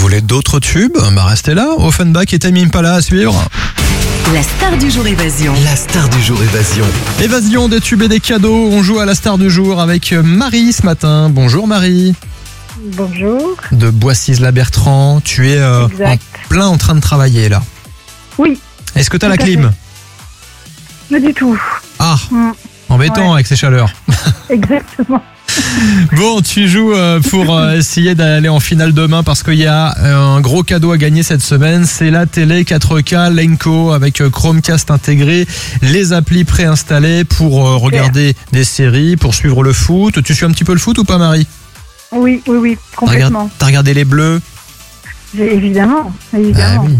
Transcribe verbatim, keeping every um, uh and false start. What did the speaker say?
voulez d'autres tubes? Bah restez là, Offenbach et Tame Impala à suivre. La star du jour Évasion. La star du jour Évasion. Évasion, des tubes et des cadeaux. On joue à la star du jour avec Marie ce matin. Bonjour Marie. Bonjour. De Boissy-la-Bertrand. Tu es euh, en Exact. plein en train de travailler là. Oui, Est-ce que tu as la Tout à clim? pas du tout. Ah, Mm, embêtant Ouais. avec ces chaleurs. exactement. Bon, tu joues euh, pour euh, essayer d'aller en finale demain parce qu'il y a euh, un gros cadeau à gagner cette semaine. C'est la télé quatre K Lenco avec euh, Chromecast intégré, les applis préinstallées pour euh, regarder des séries, pour suivre le foot. Tu suis un petit peu le foot ou pas, Marie? Oui, oui, oui, T'as regardé, complètement. t'as regardé les Bleus? J'ai- Évidemment, évidemment. Ah oui.